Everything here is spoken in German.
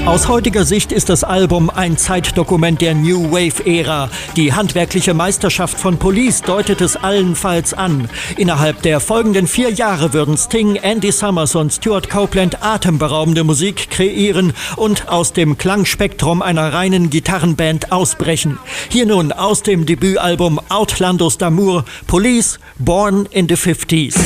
Aus heutiger Sicht ist das Album ein Zeitdokument der New Wave-Ära. Die handwerkliche Meisterschaft von Police deutet es allenfalls an. Innerhalb der folgenden 4 Jahre würden Sting, Andy Summers und Stuart Copeland atemberaubende Musik kreieren und aus dem Klangspektrum einer reinen Gitarrenband ausbrechen. Hier nun aus dem Debütalbum Outlandos d'Amour, Police, Born in the 50s.